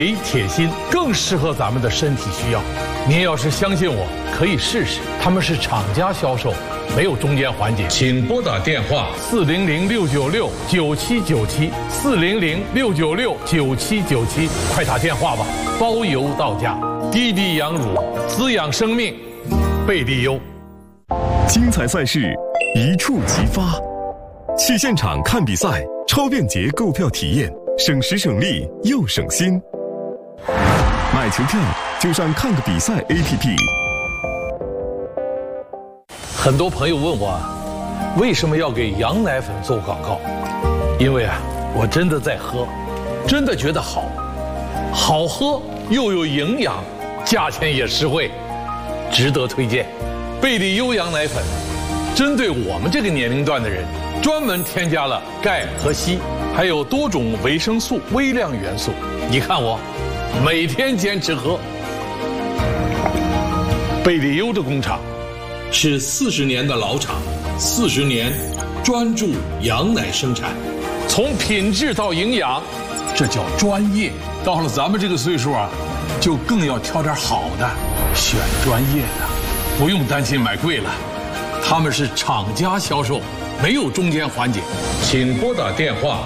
铁心更适合咱们的身体需要。您要是相信我，可以试试。他们是厂家销售，没有中间环节。请拨打电话400-696-9797，400-696-9797，快打电话吧，包邮到家。滴滴羊乳滋养生命，贝利优。 精彩赛事一触即发，去现场看比赛，超便捷购票体验，省时省力又省心。买球票就上看个比赛 APP。 很多朋友问我，为什么要给羊奶粉做广告？因为我真的在喝，真的觉得好喝又有营养，价钱也实惠，值得推荐。贝利优羊奶粉针对我们这个年龄段的人，专门添加了钙和硒，还有多种维生素、微量元素。你看我每天坚持喝。贝利优的工厂是40年的老厂，40年专注羊奶生产，从品质到营养，这叫专业。到了咱们这个岁数就更要挑点好的，选专业的，不用担心买贵了。他们是厂家销售，没有中间环节。请拨打电话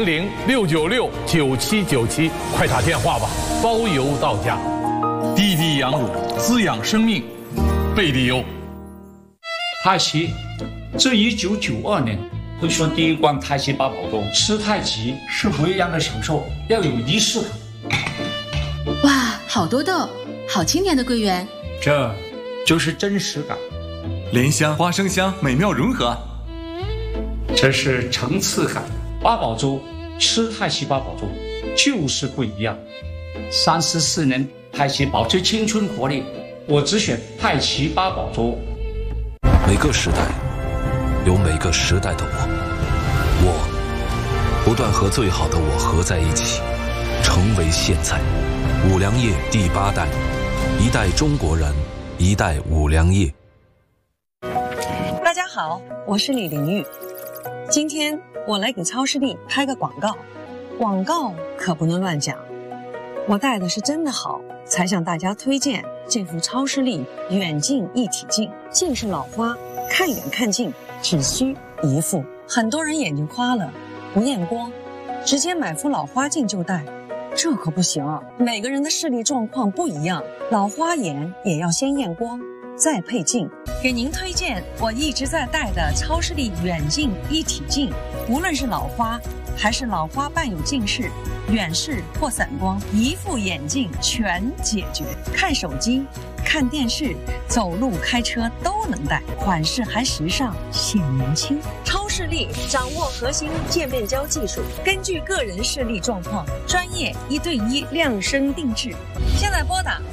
400-696-9797，快打电话吧，包邮到家。滴滴羊乳滋养生命，贝利优。 太极，自1992年推出第一罐太极八宝粥。吃太极是不一样的享受，要有仪式感。 哇，好多豆，好清甜的桂圆， 这就是真实感。 莲香、花生香美妙融合， 这是层次感。八宝粥，吃太极八宝粥就是不一样。34年太极保持青春活力，我只选太极八宝粥。 每个时代有每个时代的我不断和最好的我合在一起，成为现在。五粮液第8代，一代中国人，一代五粮液。 大家好，我是李玲玉。今天我来给超视力拍个广告，广告可不能乱讲。我带的是真的好，才向大家推荐这副超视力远近一体镜。近视老花，看远看近只需一副。很多人眼睛花了不验光，直接买副老花镜就戴，这可不行啊！每个人的视力状况不一样，老花眼也要先验光再配镜。给您推荐我一直在戴的超视力远近一体镜，无论是老花还是老花伴有近视、远视或散光，一副眼镜全解决。看手机、看电视、走路、开车都能戴，款式还时尚显年轻。超视力掌握核心渐变焦技术，根据个人视力状况，专业1对1量身定制。现在拨打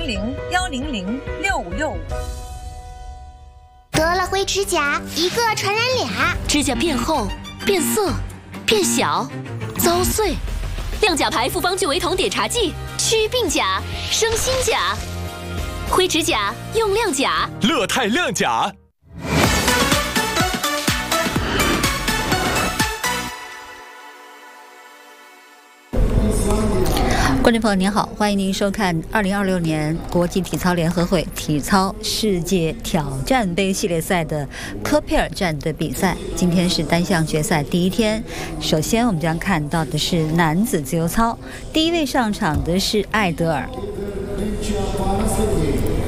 400-100-6565。 得了灰指甲，一个传染俩， 指甲变厚、变色、变小、遭碎。亮甲牌复方聚维酮碘茶剂，祛病甲、生新甲。灰指甲用亮甲， 乐泰亮甲。 观众朋友您好，欢迎您收看2026年国际体操联合会体操世界挑战杯系列赛的科佩尔站的比赛。今天是单项决赛第一天，首先我们将看到的是男子自由操，第一位上场的是艾德尔。